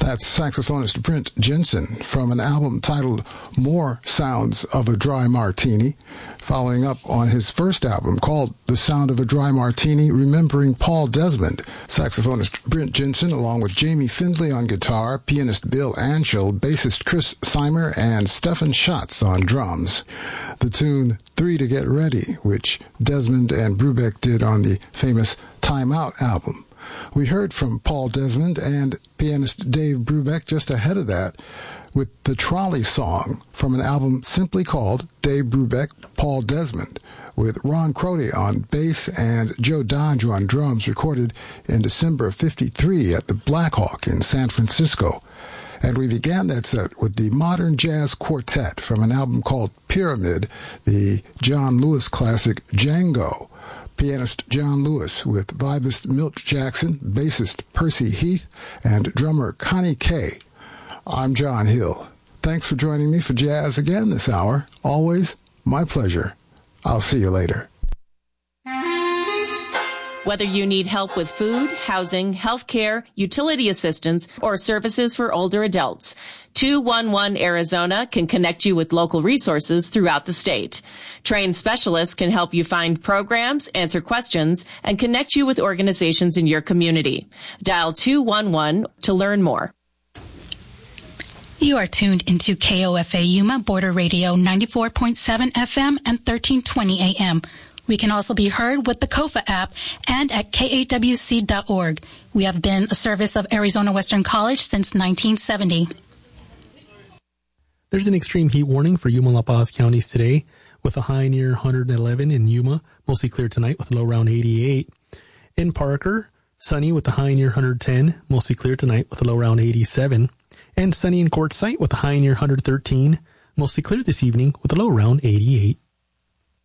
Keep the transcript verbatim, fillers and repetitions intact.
That's saxophonist Brent Jensen from an album titled More Sounds of a Dry Martini, following up on his first album called The Sound of a Dry Martini, remembering Paul Desmond. Saxophonist Brent Jensen, along with Jamie Findlay on guitar, pianist Bill Anschel, bassist Chris Seimer, and Stefan Schatz on drums. The tune Three to Get Ready, which Desmond and Brubeck did on the famous Time Out album. We heard from Paul Desmond and pianist Dave Brubeck just ahead of that with the Trolley Song from an album simply called Dave Brubeck, Paul Desmond, with Ron Crotty on bass and Joe Dodge on drums, recorded in December of fifty-three at the Black Hawk in San Francisco. And we began that set with the Modern Jazz Quartet from an album called Pyramid, the John Lewis classic Django. Pianist John Lewis with vibist Milt Jackson, bassist Percy Heath, and drummer Connie Kay. I'm John Hill. Thanks for joining me for Jazz again this hour. Always my pleasure. I'll see you later. Whether you need help with food, housing, healthcare, utility assistance, or services for older adults, two one one Arizona can connect you with local resources throughout the state. Trained specialists can help you find programs, answer questions, and connect you with organizations in your community. Dial two one one to learn more. You are tuned into K O F A Yuma Border Radio ninety-four point seven F M and thirteen twenty A M. We can also be heard with the Kofa app and at K A W C dot org. We have been a service of Arizona Western College since nineteen seventy. There's an extreme heat warning for Yuma-La Paz counties today, with a high near one hundred eleven in Yuma, mostly clear tonight with a low around eighty-eight. In Parker, sunny with a high near one hundred ten, mostly clear tonight with a low around eighty-seven. And sunny in Quartzsite with a high near one hundred thirteen, mostly clear this evening with a low around eighty-eight.